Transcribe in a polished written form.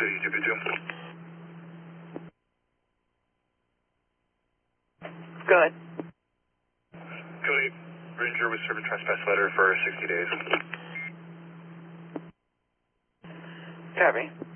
City, GP2. Good. Cody, Ranger was served a trespass letter for 60 days. Copy.